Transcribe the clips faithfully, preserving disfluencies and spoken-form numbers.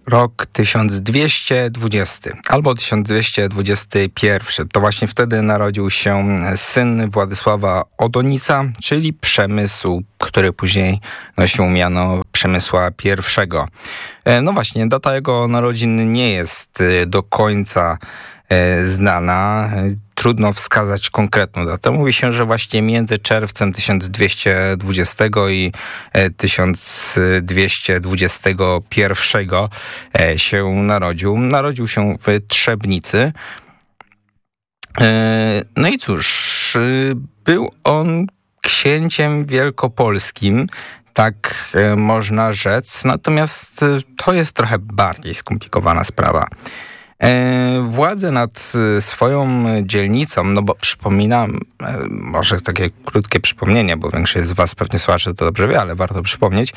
rok tysiąc dwieście dwudziesty albo tysiąc dwieście dwudziesty pierwszy. To właśnie wtedy narodził się syn Władysława Odonica, czyli Przemysł, który później nosił miano Przemysła pierwszego. No właśnie, data jego narodzin nie jest do końca znana. Trudno wskazać konkretną datę. Mówi się, że właśnie między czerwcem tysiąc dwieście dwudziestego i tysiąc dwieście dwudziestego pierwszego się narodził. Narodził się w Trzebnicy. No i cóż, był on księciem wielkopolskim, tak można rzec, natomiast to jest trochę bardziej skomplikowana sprawa. Władzę nad swoją dzielnicą, no bo przypominam, może takie krótkie przypomnienie, bo większość z was pewnie słuchaczy to dobrze wie, ale warto przypomnieć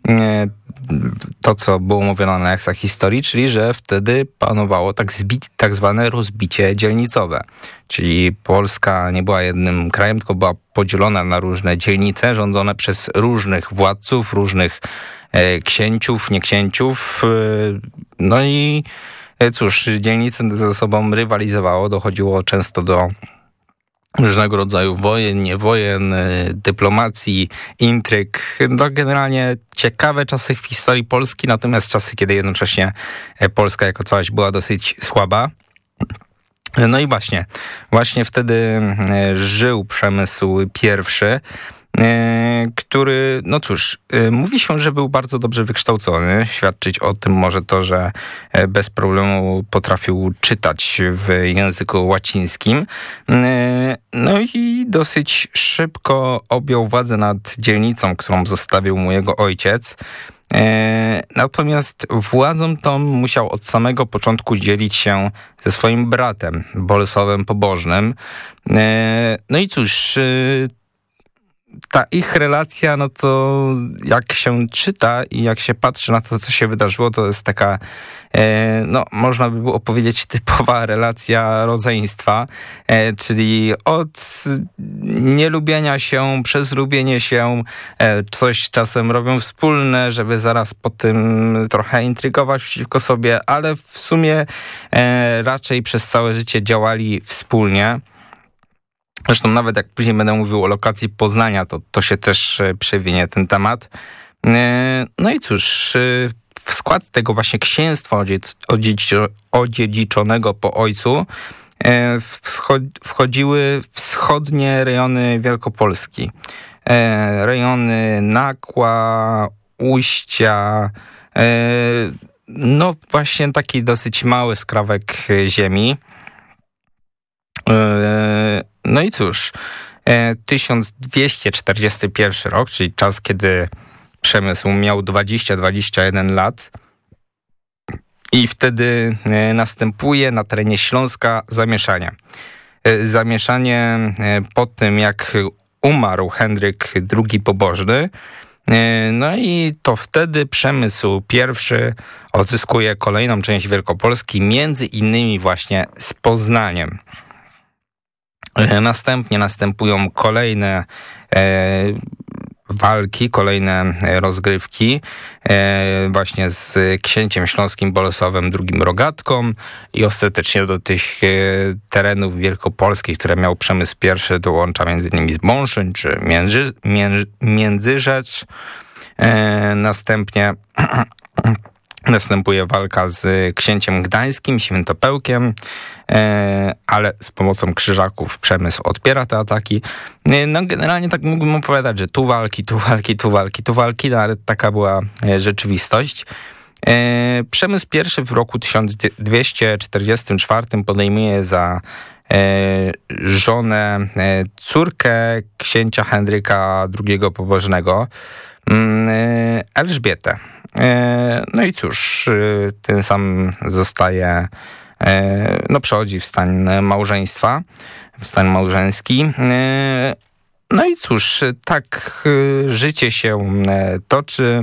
to, co było mówione na leksach historii, czyli że wtedy panowało tak, zbi- tak zwane rozbicie dzielnicowe. Czyli Polska nie była jednym krajem, tylko była podzielona na różne dzielnice rządzone przez różnych władców, różnych księciów, nieksięciów. No i cóż, dzielnice ze sobą rywalizowało, dochodziło często do różnego rodzaju wojen, niewojen, dyplomacji, intryg. No generalnie ciekawe czasy w historii Polski, natomiast czasy, kiedy jednocześnie Polska jako całość była dosyć słaba. No i właśnie, właśnie wtedy żył Przemysł pierwszy, który, no cóż, mówi się, że był bardzo dobrze wykształcony. Świadczyć o tym może to, że bez problemu potrafił czytać w języku łacińskim. No i dosyć szybko objął władzę nad dzielnicą, którą zostawił mu jego ojciec. Natomiast władzą tą musiał od samego początku dzielić się ze swoim bratem, Bolesławem Pobożnym. No i cóż, ta ich relacja, no to jak się czyta i jak się patrzy na to, co się wydarzyło, to jest taka, e, no można by było powiedzieć, typowa relacja rodzeństwa, e, czyli od nielubienia się, przez lubienie się, e, coś czasem robią wspólne, żeby zaraz po tym trochę intrygować przeciwko sobie, ale w sumie e, raczej przez całe życie działali wspólnie. Zresztą nawet jak później będę mówił o lokacji Poznania, to, to się też przewinie ten temat. No i cóż, w skład tego właśnie księstwa odziedziczonego po ojcu wchodziły wschodnie rejony Wielkopolski. Rejony Nakła, Uścia, no właśnie taki dosyć mały skrawek ziemi. No i cóż, tysiąc dwieście czterdziesty pierwszy rok, czyli czas, kiedy Przemysł miał dwadzieścia dwadzieścia jeden lat i wtedy następuje na terenie Śląska zamieszanie. Zamieszanie po tym, jak umarł Henryk drugi Pobożny, no i to wtedy Przemysł pierwszy odzyskuje kolejną część Wielkopolski, między innymi właśnie z Poznaniem. Następnie następują kolejne e, walki, kolejne rozgrywki e, właśnie z księciem śląskim Bolesławem drugi Rogatką i ostatecznie do tych e, terenów wielkopolskich, które miał Przemysł pierwszy, dołącza między innymi Zbąszyn czy Między, Między, Międzyrzecz. E, następnie Następuje walka z księciem gdańskim, Świętopełkiem, ale z pomocą krzyżaków Przemysł odpiera te ataki. No generalnie tak mógłbym opowiadać, że tu walki, tu walki, tu walki, tu walki, no ale taka była rzeczywistość. Przemysł pierwszy w roku tysiąc dwieście czterdziestym czwartym podejmuje za żonę córkę księcia Henryka drugiego Pobożnego, Elżbietę. No i cóż, ten sam zostaje, no przechodzi w stan małżeństwa, w stan małżeński. No i cóż, tak życie się toczy.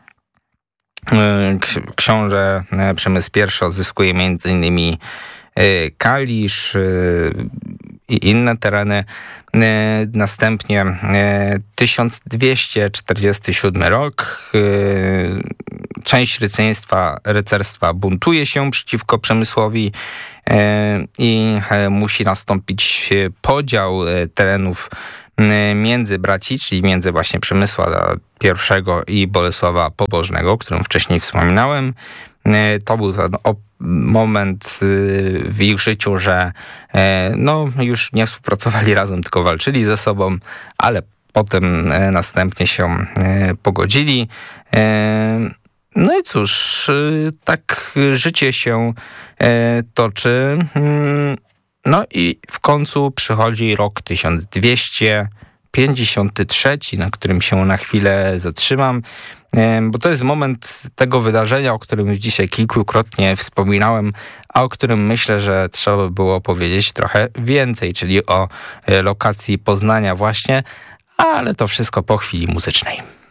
Książę Przemysł pierwszy odzyskuje między innymi Kalisz i inne tereny. Następnie tysiąc dwieście czterdziesty siódmy rok, część rycerstwa, rycerstwa buntuje się przeciwko Przemysłowi i musi nastąpić podział terenów między braci, czyli między właśnie Przemysła pierwszego i Bolesława Pobożnego, o którym wcześniej wspominałem. To był ten moment w ich życiu, że no, już nie współpracowali razem, tylko walczyli ze sobą, ale potem następnie się pogodzili. No i cóż, tak życie się toczy. No i w końcu przychodzi rok tysiąc dwieście pięćdziesiąty trzeci, na którym się na chwilę zatrzymam, bo to jest moment tego wydarzenia, o którym już dzisiaj kilkukrotnie wspominałem, a o którym myślę, że trzeba by było powiedzieć trochę więcej, czyli o lokacji Poznania właśnie, ale to wszystko po chwili muzycznej.